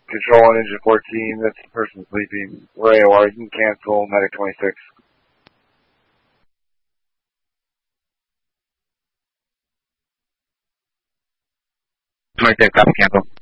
Control on engine 14, that's the person sleeping. We're AOR, you can cancel, medic 26. 26, copy, cancel.